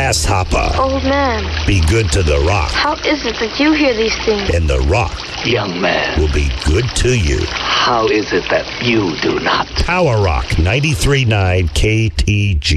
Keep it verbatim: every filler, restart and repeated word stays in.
grasshopper. Old man, Be good to the rock, how is it that you hear these things? and the rock Young man, will be good to you. how is it that you do not? Tower Rock ninety-three point nine K T G.